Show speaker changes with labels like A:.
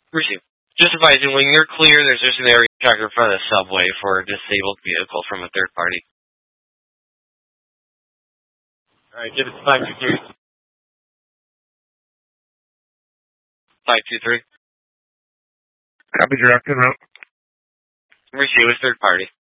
A: Receive. Just advising, when you're clear, there's just an area tracker in front of the subway for a disabled vehicle from a third party. Alright, give it to 523. 523.
B: Copy, direct en route.
A: Receive with third party.